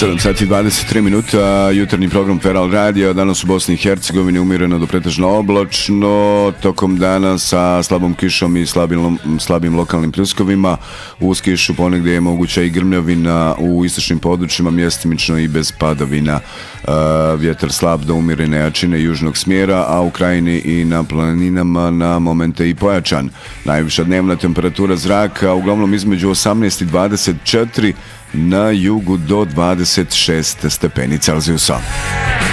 7 sati 23 minuta, jutarnji program Feral Radio, danas u Bosni i Hercegovini umjereno do pretežno oblačno, tokom dana sa slabom kišom i slabim lokalnim pljuskovima, uz kišu ponegdje je moguća i grmljavina u istočnim područjima, mjestimično i bez padavina, vjetar slab do umjerene jačine južnog smjera, a u krajini i na planinama na momente i pojačan. Najviša dnevna temperatura zraka uglavnom između 18 i 24, na jugu do 26 stepeni Celzijusa.